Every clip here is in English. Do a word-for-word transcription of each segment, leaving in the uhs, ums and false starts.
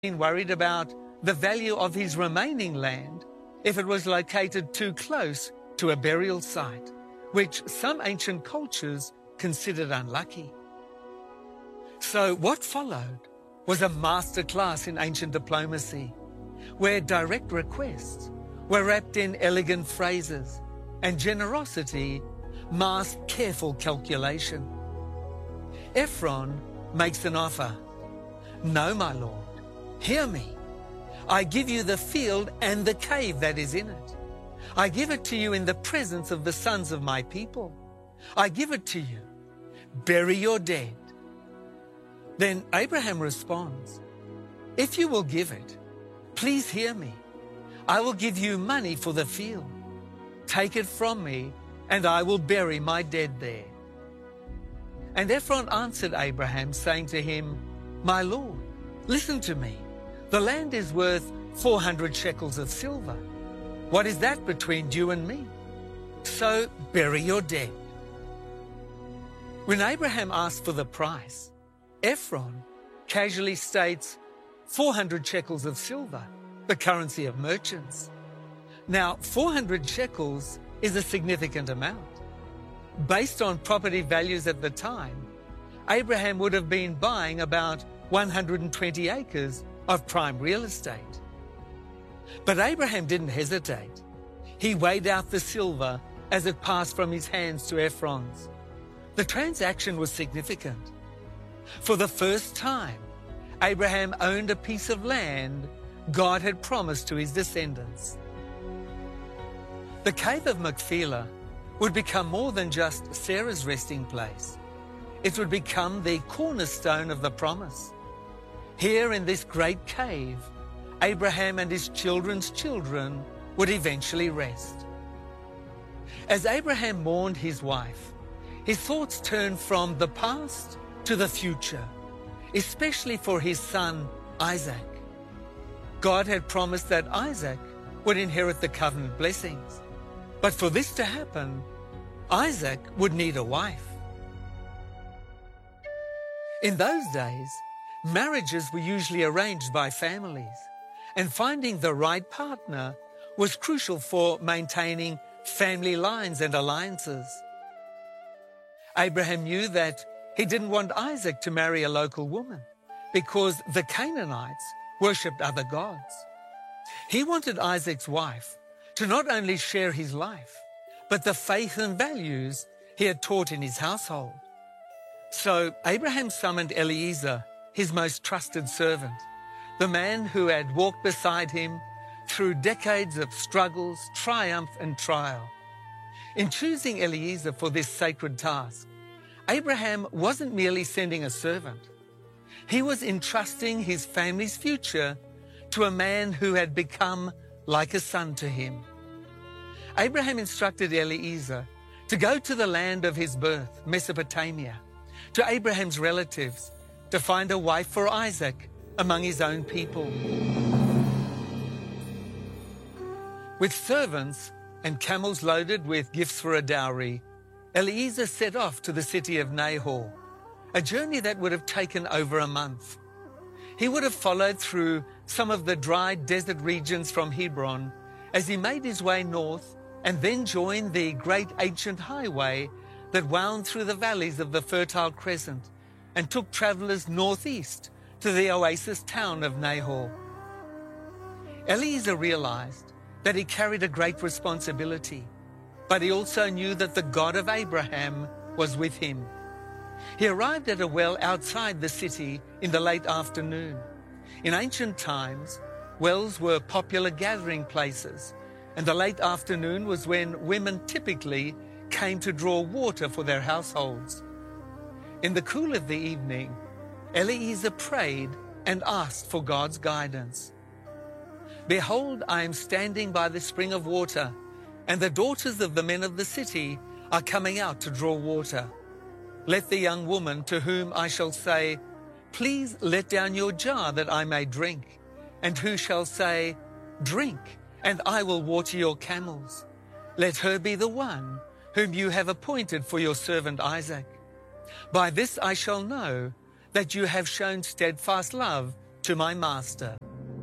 been worried about the value of his remaining land if it was located too close to a burial site, which some ancient cultures considered unlucky. So what followed was a masterclass in ancient diplomacy, where direct requests were wrapped in elegant phrases and generosity masked careful calculation. Ephron makes an offer. "No, my lord, hear me. I give you the field and the cave that is in it. I give it to you in the presence of the sons of my people. I give it to you. Bury your dead." Then Abraham responds, "If you will give it, please hear me. I will give you money for the field. Take it from me, and I will bury my dead there." And Ephron answered Abraham, saying to him, "My lord, listen to me. The land is worth four hundred shekels of silver. What is that between you and me? So bury your dead." When Abraham asked for the price, Ephron casually states four hundred shekels of silver, the currency of merchants. Now, four hundred shekels is a significant amount. Based on property values at the time, Abraham would have been buying about one hundred twenty acres of prime real estate. But Abraham didn't hesitate. He weighed out the silver as it passed from his hands to Ephron's. The transaction was significant. For the first time, Abraham owned a piece of land God had promised to his descendants. The cave of Machpelah would become more than just Sarah's resting place. It would become the cornerstone of the promise. Here in this great cave, Abraham and his children's children would eventually rest. As Abraham mourned his wife, his thoughts turned from the past to the future, especially for his son Isaac. God had promised that Isaac would inherit the covenant blessings. But for this to happen, Isaac would need a wife. In those days, marriages were usually arranged by families, and finding the right partner was crucial for maintaining family lines and alliances. Abraham knew that he didn't want Isaac to marry a local woman because the Canaanites worshipped other gods. He wanted Isaac's wife to not only share his life, but the faith and values he had taught in his household. So Abraham summoned Eliezer, his most trusted servant, the man who had walked beside him through decades of struggles, triumph, and trial. In choosing Eliezer for this sacred task, Abraham wasn't merely sending a servant. He was entrusting his family's future to a man who had become like a son to him. Abraham instructed Eliezer to go to the land of his birth, Mesopotamia, to Abraham's relatives, to find a wife for Isaac among his own people. With servants and camels loaded with gifts for a dowry, Eliezer set off to the city of Nahor, a journey that would have taken over a month. He would have followed through some of the dry desert regions from Hebron as he made his way north and then joined the great ancient highway that wound through the valleys of the Fertile Crescent and took travelers northeast to the oasis town of Nahor. Eliezer realized that he carried a great responsibility, but he also knew that the God of Abraham was with him. He arrived at a well outside the city in the late afternoon. In ancient times, wells were popular gathering places, and the late afternoon was when women typically came to draw water for their households. In the cool of the evening, Eliezer prayed and asked for God's guidance. "Behold, I am standing by the spring of water, and the daughters of the men of the city are coming out to draw water. Let the young woman to whom I shall say, 'Please let down your jar that I may drink,' and who shall say, 'Drink, and I will water your camels,' let her be the one whom you have appointed for your servant Isaac. By this I shall know that you have shown steadfast love to my master.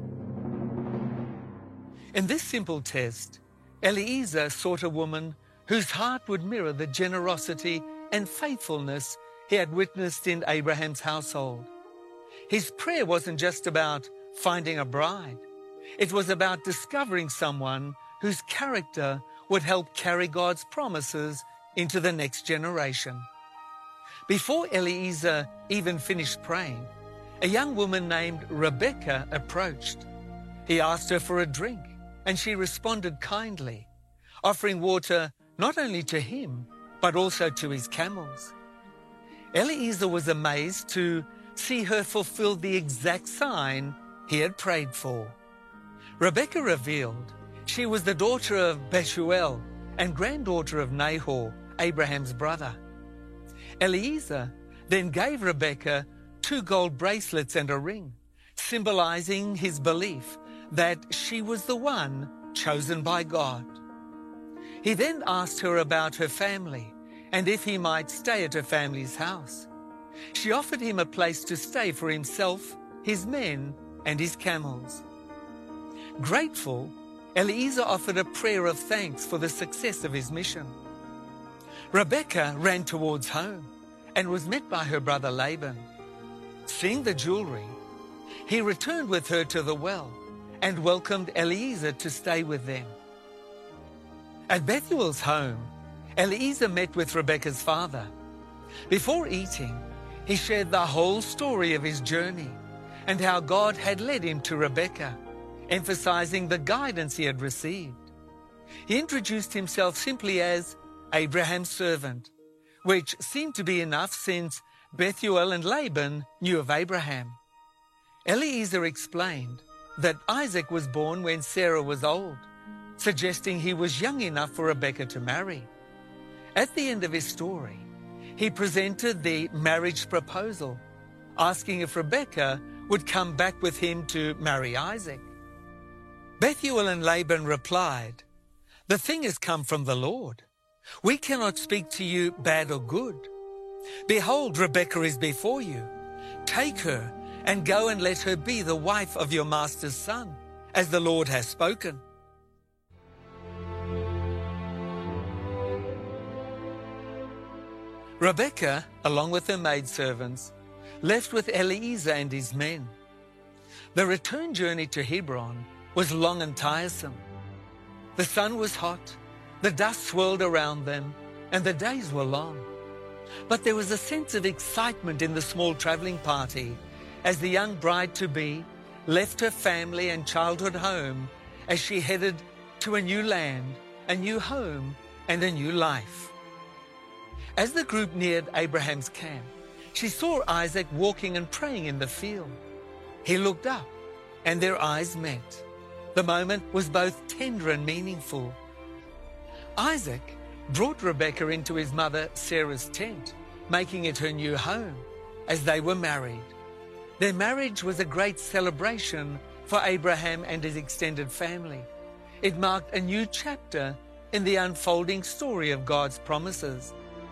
In this simple test, Eliezer sought a woman whose heart would mirror the generosity and faithfulness he had witnessed in Abraham's household. His prayer wasn't just about finding a bride. It was about discovering someone whose character would help carry God's promises into the next generation. Before Eliezer even finished praying, a young woman named Rebecca approached. He asked her for a drink, and she responded kindly, offering water not only to him, but also to his camels. Eliezer was amazed to see her fulfill the exact sign he had prayed for. Rebecca revealed she was the daughter of Bethuel and granddaughter of Nahor, Abraham's brother. Eliezer then gave Rebecca two gold bracelets and a ring, symbolizing his belief that she was the one chosen by God. He then asked her about her family and if he might stay at her family's house. She offered him a place to stay for himself, his men, and his camels. Grateful, Eliezer offered a prayer of thanks for the success of his mission. Rebecca ran towards home and was met by her brother Laban. Seeing the jewelry, he returned with her to the well and welcomed Eliezer to stay with them. At Bethuel's home, Eliezer met with Rebecca's father. Before eating, he shared the whole story of his journey and how God had led him to Rebecca, emphasizing the guidance he had received. He introduced himself simply as Abraham's servant, which seemed to be enough since Bethuel and Laban knew of Abraham. Eliezer explained that Isaac was born when Sarah was old, suggesting he was young enough for Rebecca to marry. At the end of his story, he presented the marriage proposal, asking if Rebecca would come back with him to marry Isaac. Bethuel and Laban replied, "The thing has come from the Lord. We cannot speak to you bad or good. Behold, Rebecca is before you. Take her and go and let her be the wife of your master's son, as the Lord has spoken." Rebecca, along with her maidservants, left with Eliezer and his men. The return journey to Hebron was long and tiresome. The sun was hot, the dust swirled around them, and the days were long. But there was a sense of excitement in the small traveling party as the young bride-to-be left her family and childhood home as she headed to a new land, a new home, and a new life. As the group neared Abraham's camp, she saw Isaac walking and praying in the field. He looked up, and their eyes met. The moment was both tender and meaningful. Isaac brought Rebekah into his mother Sarah's tent, making it her new home, as they were married. Their marriage was a great celebration for Abraham and his extended family. It marked a new chapter in the unfolding story of God's promises.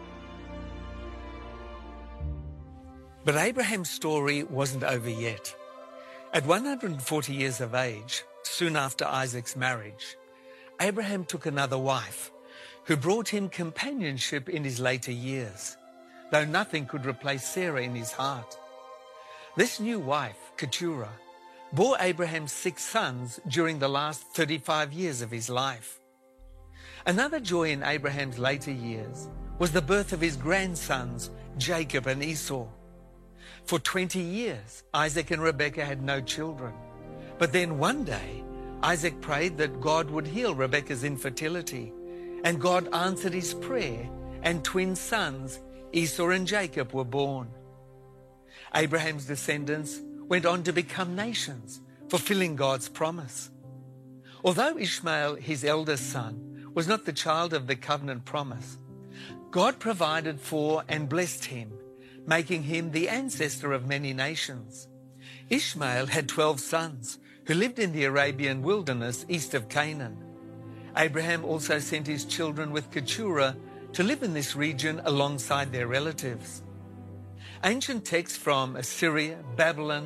But Abraham's story wasn't over yet. At one hundred forty years of age, soon after Isaac's marriage, Abraham took another wife, who brought him companionship in his later years, though nothing could replace Sarah in his heart. This new wife, Keturah, bore Abraham six sons during the last thirty-five years of his life. Another joy in Abraham's later years was the birth of his grandsons, Jacob and Esau. For twenty years, Isaac and Rebekah had no children. But then one day, Isaac prayed that God would heal Rebekah's infertility, and God answered his prayer, and twin sons, Esau and Jacob, were born. Abraham's descendants went on to become nations, fulfilling God's promise. Although Ishmael, his eldest son, was not the child of the covenant promise, God provided for and blessed him, making him the ancestor of many nations. Ishmael had twelve sons who lived in the Arabian wilderness east of Canaan. Abraham also sent his children with Keturah to live in this region alongside their relatives. Ancient texts from Assyria, Babylon,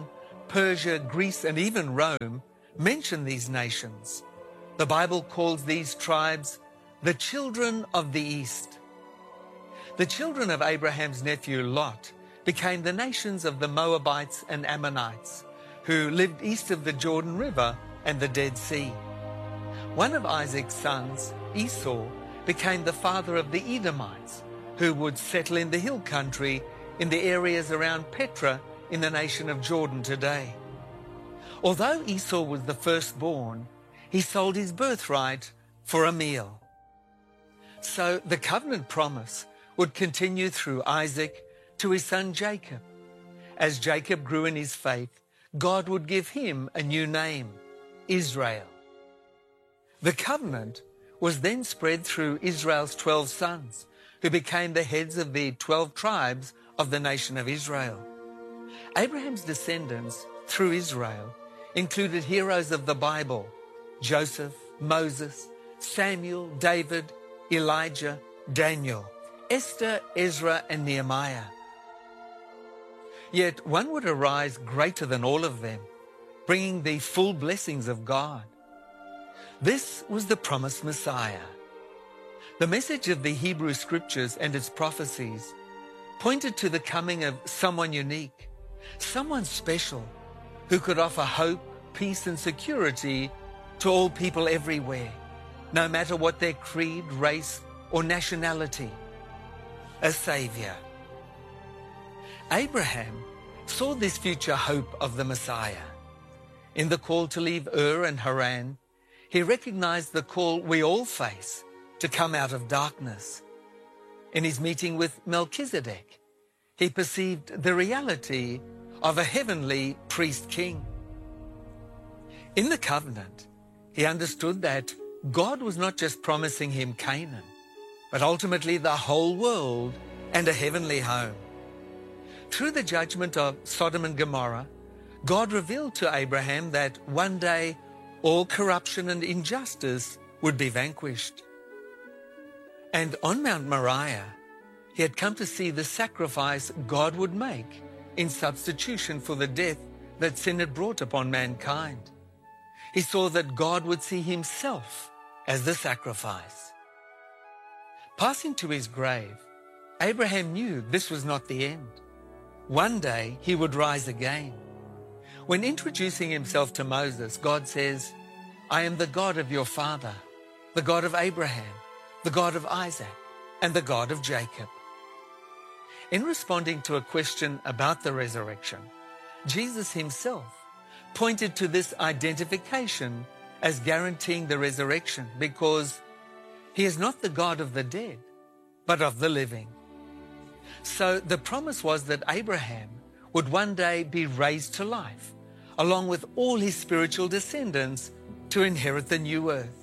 Persia, Greece, and even Rome mention these nations. The Bible calls these tribes the children of the East. The children of Abraham's nephew Lot became the nations of the Moabites and Ammonites, who lived east of the Jordan River and the Dead Sea. One of Isaac's sons, Esau, became the father of the Edomites, who would settle in the hill country in the areas around Petra in the nation of Jordan today. Although Esau was the firstborn, he sold his birthright for a meal. So the covenant promise would continue through Isaac to his son Jacob. As Jacob grew in his faith, God would give him a new name, Israel. The covenant was then spread through Israel's twelve sons, who became the heads of the twelve tribes of the nation of Israel. Abraham's descendants through Israel included heroes of the Bible, Joseph, Moses, Samuel, David, Elijah, Daniel, Esther, Ezra, and Nehemiah. Yet one would arise greater than all of them, bringing the full blessings of God. This was the promised Messiah. The message of the Hebrew Scriptures and its prophecies pointed to the coming of someone unique, someone special, who could offer hope, peace, and security to all people everywhere, no matter what their creed, race, or nationality. A Savior. Abraham saw this future hope of the Messiah. In the call to leave Ur and Haran, he recognized the call we all face to come out of darkness. In his meeting with Melchizedek, he perceived the reality of a heavenly priest-king. In the covenant, he understood that God was not just promising him Canaan, but ultimately the whole world and a heavenly home. Through the judgment of Sodom and Gomorrah, God revealed to Abraham that one day all corruption and injustice would be vanquished. And on Mount Moriah, he had come to see the sacrifice God would make in substitution for the death that sin had brought upon mankind. He saw that God would see himself as the sacrifice. Passing to his grave, Abraham knew this was not the end. One day he would rise again. When introducing himself to Moses, God says, "I am the God of your father, the God of Abraham, the God of Isaac, and the God of Jacob." In responding to a question about the resurrection, Jesus himself pointed to this identification as guaranteeing the resurrection, because he is not the God of the dead, but of the living. So the promise was that Abraham would one day be raised to life, along with all his spiritual descendants, to inherit the new earth.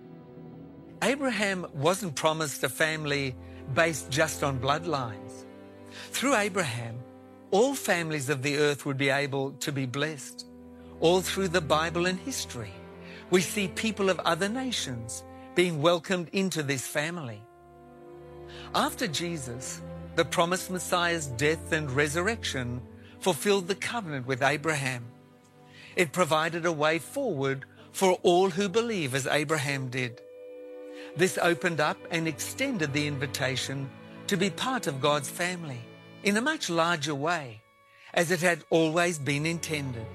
Abraham wasn't promised a family based just on bloodlines. Through Abraham, all families of the earth would be able to be blessed. All through the Bible and history, we see people of other nations being welcomed into this family. After Jesus, the promised Messiah's death and resurrection fulfilled the covenant with Abraham. It provided a way forward for all who believe as Abraham did. This opened up and extended the invitation to be part of God's family in a much larger way, as it had always been intended.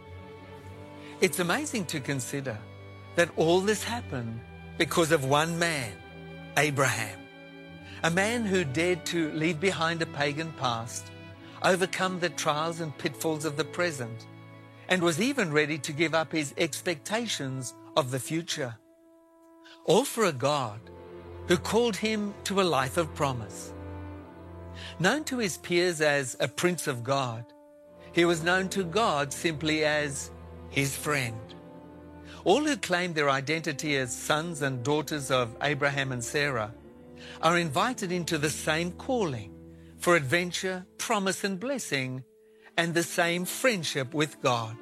It's amazing to consider that all this happened because of one man, Abraham, a man who dared to leave behind a pagan past, overcome the trials and pitfalls of the present, and was even ready to give up his expectations of the future. All for a God who called him to a life of promise. Known to his peers as a Prince of God, he was known to God simply as his friend. All who claim their identity as sons and daughters of Abraham and Sarah are invited into the same calling for adventure, promise, and blessing, and the same friendship with God.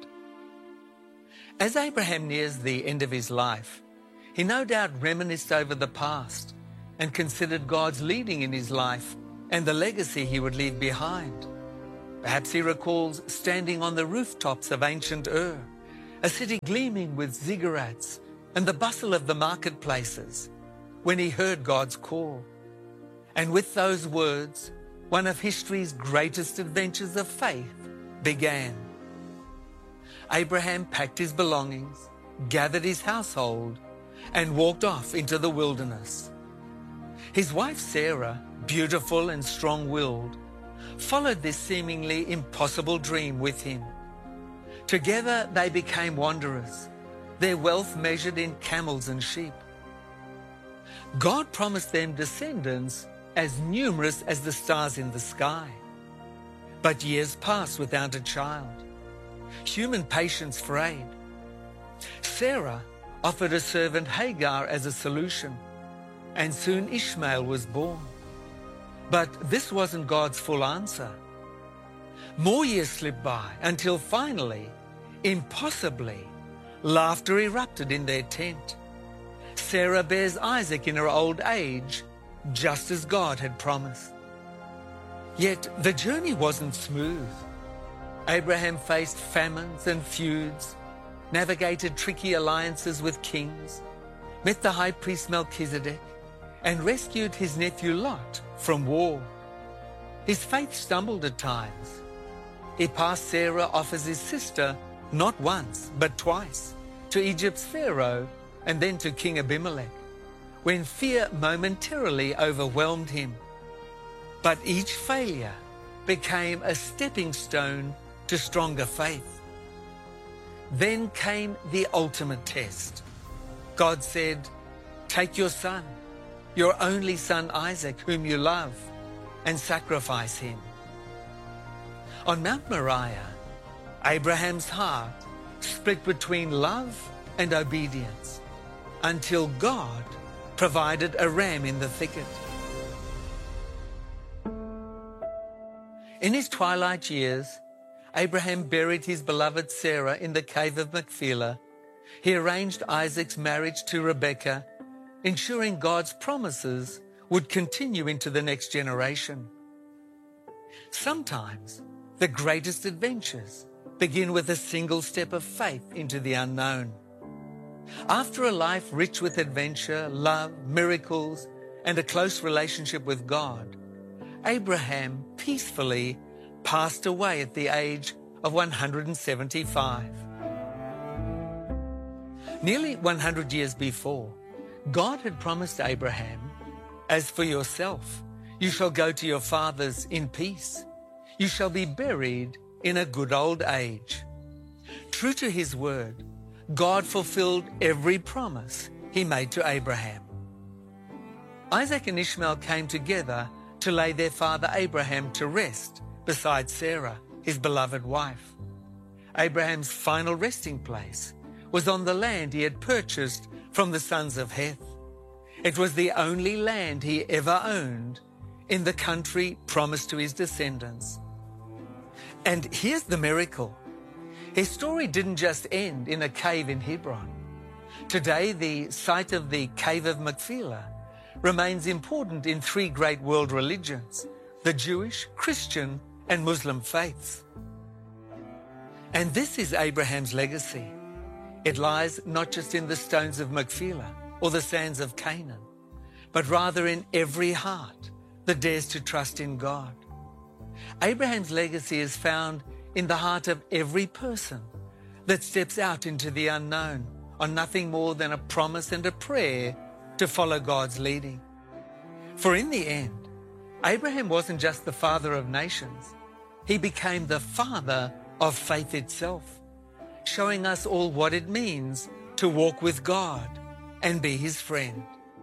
As Abraham nears the end of his life, he no doubt reminisced over the past and considered God's leading in his life and the legacy he would leave behind. Perhaps he recalls standing on the rooftops of ancient Ur, a city gleaming with ziggurats and the bustle of the marketplaces, when he heard God's call. And with those words, one of history's greatest adventures of faith began. Abraham packed his belongings, gathered his household, and walked off into the wilderness. His wife Sarah, beautiful and strong-willed, followed this seemingly impossible dream with him. Together they became wanderers, their wealth measured in camels and sheep. God promised them descendants as numerous as the stars in the sky. But years passed without a child. Human patience frayed. Sarah offered a servant Hagar as a solution, and soon Ishmael was born. But this wasn't God's full answer. More years slipped by until finally, impossibly, laughter erupted in their tent. Sarah bears Isaac in her old age, just as God had promised. Yet the journey wasn't smooth. Abraham faced famines and feuds, navigated tricky alliances with kings, met the high priest Melchizedek, and rescued his nephew Lot from war. His faith stumbled at times. He passed Sarah off as his sister not once, but twice, to Egypt's Pharaoh and then to King Abimelech, when fear momentarily overwhelmed him. But each failure became a stepping stone to stronger faith. Then came the ultimate test. God said, "Take your son, your only son Isaac, whom you love, and sacrifice him." On Mount Moriah, Abraham's heart split between love and obedience, until God provided a ram in the thicket. In his twilight years, Abraham buried his beloved Sarah in the cave of Machpelah. He arranged Isaac's marriage to Rebekah, ensuring God's promises would continue into the next generation. Sometimes the greatest adventures begin with a single step of faith into the unknown. After a life rich with adventure, love, miracles, and a close relationship with God, Abraham peacefully passed away at the age of one hundred seventy-five. Nearly one hundred years before, God had promised Abraham, "As for yourself, you shall go to your fathers in peace. You shall be buried in a good old age." True to his word, God fulfilled every promise he made to Abraham. Isaac and Ishmael came together to lay their father Abraham to rest beside Sarah, his beloved wife. Abraham's final resting place was on the land he had purchased from the sons of Heth. It was the only land he ever owned in the country promised to his descendants. And here's the miracle. His story didn't just end in a cave in Hebron. Today, the site of the Cave of Machpelah remains important in three great world religions, the Jewish, Christian, and Muslim faiths. And this is Abraham's legacy. It lies not just in the stones of Machpelah or the sands of Canaan, but rather in every heart that dares to trust in God. Abraham's legacy is found in the heart of every person that steps out into the unknown on nothing more than a promise and a prayer to follow God's leading. For in the end, Abraham wasn't just the father of nations. He became the father of faith itself, showing us all what it means to walk with God and be his friend.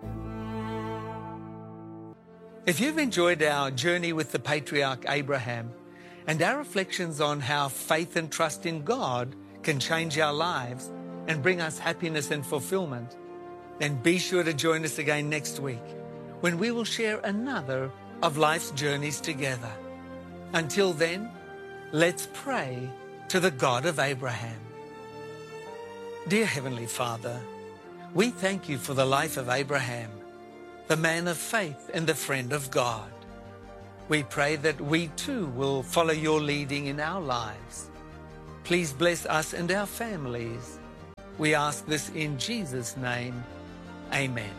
If you've enjoyed our journey with the patriarch Abraham and our reflections on how faith and trust in God can change our lives and bring us happiness and fulfillment, then be sure to join us again next week when we will share another of life's journeys together. Until then, let's pray to the God of Abraham. Dear Heavenly Father, we thank you for the life of Abraham, the man of faith and the friend of God. We pray that we too will follow your leading in our lives. Please bless us and our families. We ask this in Jesus' name. Amen.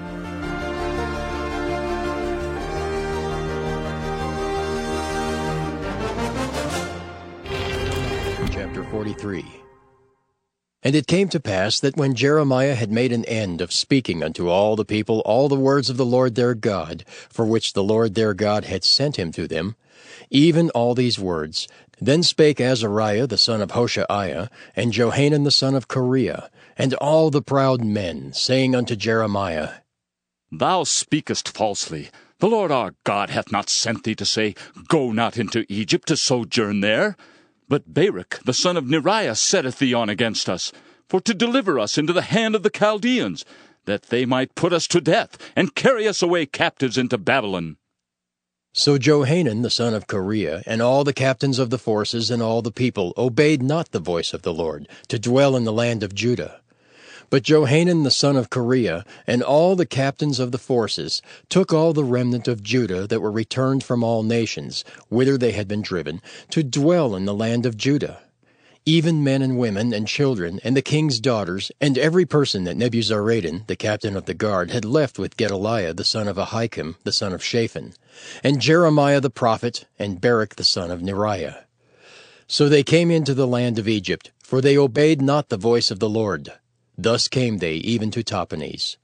Chapter forty-three. And it came to pass that when Jeremiah had made an end of speaking unto all the people all the words of the Lord their God, for which the Lord their God had sent him to them, even all these words, then spake Azariah the son of Hoshaiah, and Johanan the son of Kareah, and all the proud men, saying unto Jeremiah, Thou speakest falsely. The Lord our God hath not sent thee to say, Go not into Egypt to sojourn there. But Baruch the son of Neriah setteth thee on against us, for to deliver us into the hand of the Chaldeans, that they might put us to death, and carry us away captives into Babylon. So Johanan the son of Kareah, and all the captains of the forces, and all the people, obeyed not the voice of the Lord, to dwell in the land of Judah. But Johanan the son of Kareah, and all the captains of the forces, took all the remnant of Judah that were returned from all nations, whither they had been driven, to dwell in the land of Judah, even men and women and children, and the king's daughters, and every person that Nebuzaradan, the captain of the guard, had left with Gedaliah the son of Ahikam, the son of Shaphan, and Jeremiah the prophet, and Baruch the son of Neriah. So they came into the land of Egypt, for they obeyed not the voice of the Lord. Thus came they even to Tahpanhes.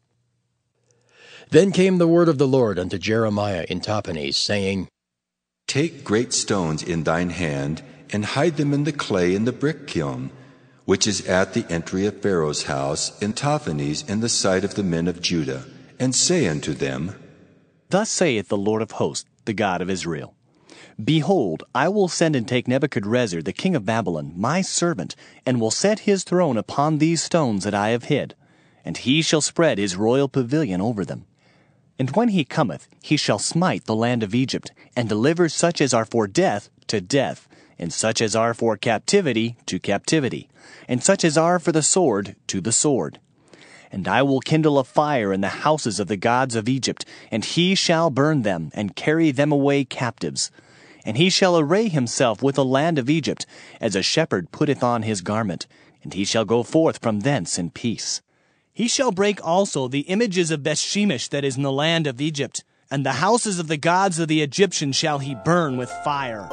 Then came the word of the Lord unto Jeremiah in Tahpanhes, saying, Take great stones in thine hand, and hide them in the clay in the brick kiln, which is at the entry of Pharaoh's house in Tahpanhes in the sight of the men of Judah, and say unto them, Thus saith the Lord of hosts, the God of Israel, Behold, I will send and take Nebuchadrezzar the king of Babylon, my servant, and will set his throne upon these stones that I have hid, and he shall spread his royal pavilion over them. And when he cometh, he shall smite the land of Egypt, and deliver such as are for death to death, and such as are for captivity to captivity, and such as are for the sword to the sword. And I will kindle a fire in the houses of the gods of Egypt, and he shall burn them, and carry them away captives. And he shall array himself with the land of Egypt, as a shepherd putteth on his garment, and he shall go forth from thence in peace. He shall break also the images of Bethshemesh that is in the land of Egypt, and the houses of the gods of the Egyptians shall he burn with fire.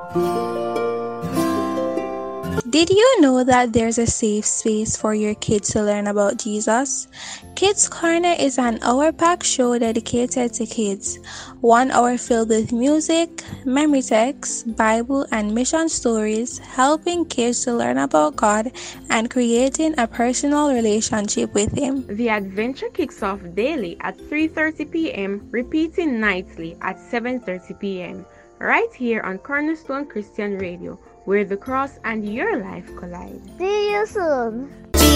Did you know that there's a safe space for your kids to learn about Jesus? Kids Corner is an hour-packed show dedicated to kids. One hour filled with music, memory texts, Bible, and mission stories, helping kids to learn about God and creating a personal relationship with Him. The adventure kicks off daily at three thirty p.m., repeating nightly at seven thirty p.m., right here on Cornerstone Christian Radio, where the cross and your life collide. See you soon.